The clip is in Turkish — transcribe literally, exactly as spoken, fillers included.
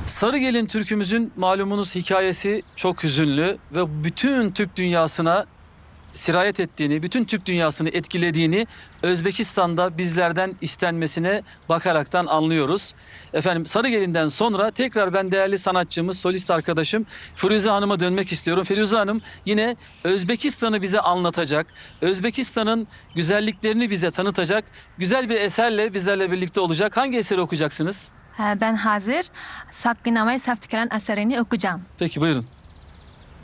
Sarıgelin türkümüzün malumunuz hikayesi çok hüzünlü ve bütün Türk dünyasına sirayet ettiğini, bütün Türk dünyasını etkilediğini Özbekistan'da bizlerden istenmesine bakaraktan anlıyoruz. Efendim Sarıgelin'den sonra tekrar ben değerli sanatçımız, solist arkadaşım Firuze Hanım'a dönmek istiyorum. Firuze Hanım yine Özbekistan'ı bize anlatacak, Özbekistan'ın güzelliklerini bize tanıtacak güzel bir eserle bizlerle birlikte olacak. Hangi eseri okuyacaksınız? Ben hazır Sakkinamay Saftikiran eserini okuyacağım. Peki buyurun.